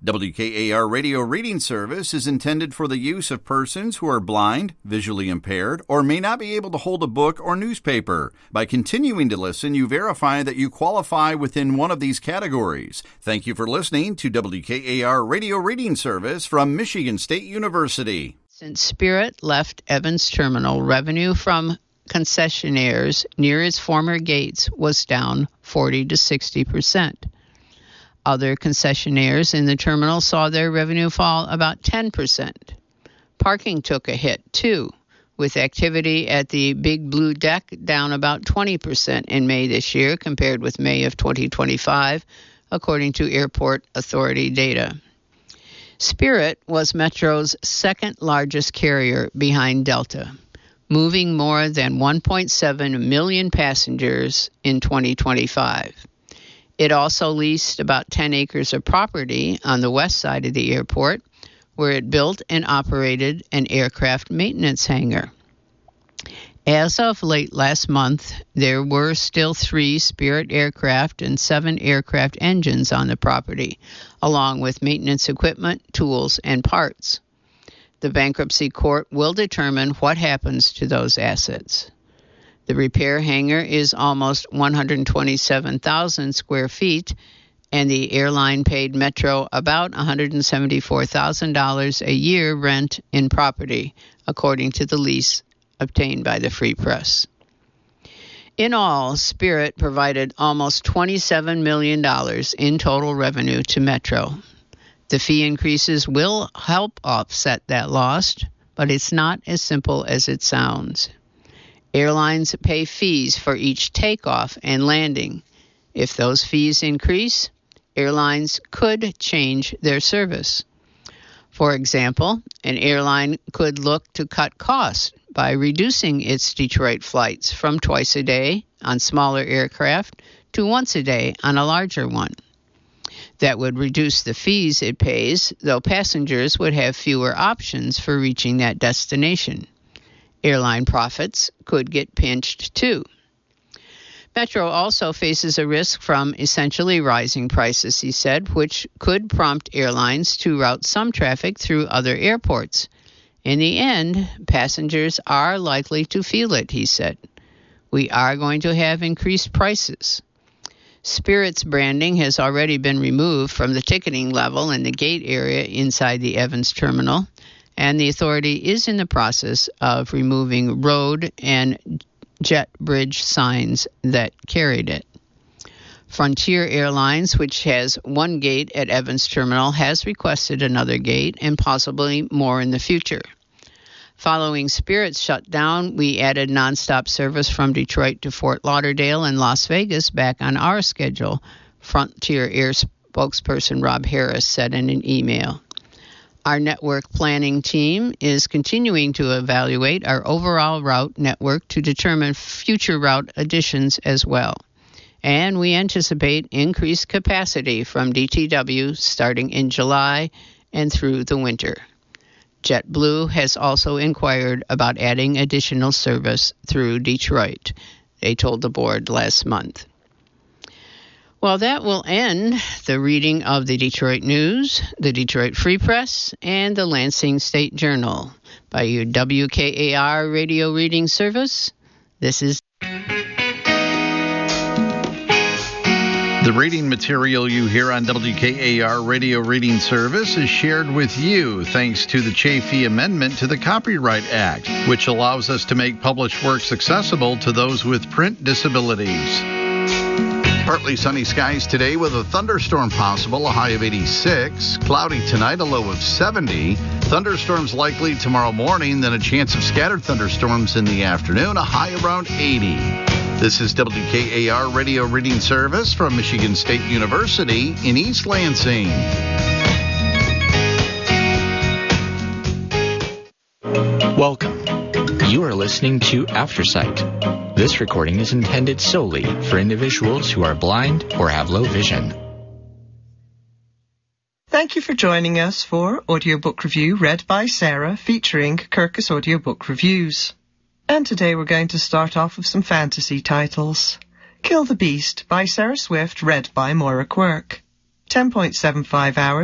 WKAR Radio Reading Service is intended for the use of persons who are blind, visually impaired, or may not be able to hold a book or newspaper. By continuing to listen, you verify that you qualify within one of these categories. Thank you for listening to WKAR Radio Reading Service from Michigan State University. Since Spirit left Evans Terminal, revenue from concessionaires near its former gates was down 40 to 60%. Other concessionaires in the terminal saw their revenue fall about 10%. Parking took a hit, too, with activity at the Big Blue Deck down about 20% in May this year compared with May of 2025, according to Airport Authority data. Spirit was Metro's second largest carrier behind Delta, moving more than 1.7 million passengers in 2025. It also leased about 10 acres of property on the west side of the airport, where it built and operated an aircraft maintenance hangar. As of late last month, there were still 3 Spirit aircraft and 7 aircraft engines on the property, along with maintenance equipment, tools, and parts. The bankruptcy court will determine what happens to those assets. The repair hangar is almost 127,000 square feet, and the airline paid Metro about $174,000 a year rent in property, according to the lease obtained by the Free Press. In all, Spirit provided almost $27 million in total revenue to Metro. The fee increases will help offset that loss, but it's not as simple as it sounds. Airlines pay fees for each takeoff and landing. If those fees increase, airlines could change their service. For example, an airline could look to cut costs by reducing its Detroit flights from twice a day on smaller aircraft to once a day on a larger one. That would reduce the fees it pays, though passengers would have fewer options for reaching that destination. Airline profits could get pinched, too. Metro also faces a risk from essentially rising prices, he said, which could prompt airlines to route some traffic through other airports. In the end, passengers are likely to feel it, he said. We are going to have increased prices. Spirit's branding has already been removed from the ticketing level in the gate area inside the Evans Terminal, and the authority is in the process of removing road and jet bridge signs that carried it. Frontier Airlines, which has one gate at Evans Terminal, has requested another gate and possibly more in the future. Following Spirit's shutdown, we added nonstop service from Detroit to Fort Lauderdale and Las Vegas back on our schedule, Frontier Air spokesperson Rob Harris said in an email. Our network planning team is continuing to evaluate our overall route network to determine future route additions as well. And we anticipate increased capacity from DTW starting in July and through the winter. JetBlue has also inquired about adding additional service through Detroit, they told the board last month. Well, that will end the reading of the Detroit News, the Detroit Free Press, and the Lansing State Journal by your WKAR Radio Reading Service. This is the reading material you hear on WKAR Radio Reading Service is shared with you thanks to the Chafee Amendment to the Copyright Act, which allows us to make published works accessible to those with print disabilities. Partly sunny skies today with a thunderstorm possible, a high of 86. Cloudy tonight, a low of 70. Thunderstorms likely tomorrow morning, then a chance of scattered thunderstorms in the afternoon, a high around 80. This is WKAR Radio Reading Service from Michigan State University in East Lansing. Welcome. You are listening to Aftersight. This recording is intended solely for individuals who are blind or have low vision. Thank you for joining us for Audiobook Review read by Sarah, featuring Kirkus Audiobook Reviews. And today we're going to start off with some fantasy titles. Kill the Beast by Sarah Swift, read by Moira Quirk. 10.75 hours.